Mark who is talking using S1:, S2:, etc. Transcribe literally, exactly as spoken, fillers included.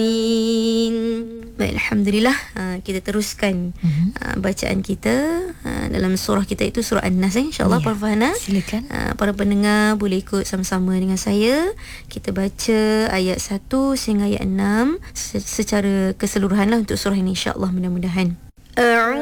S1: Baik, Alhamdulillah, uh, kita teruskan uh-huh. uh, bacaan kita uh, dalam surah kita itu, surah An-Nas, eh? InsyaAllah,
S2: ya,
S1: Puan Farhana.
S2: Silakan.
S1: uh, Para pendengar boleh ikut sama-sama dengan saya. Kita baca ayat satu sehingga ayat enam secara keseluruhan lah untuk surah ini, insyaAllah, mudah-mudahan.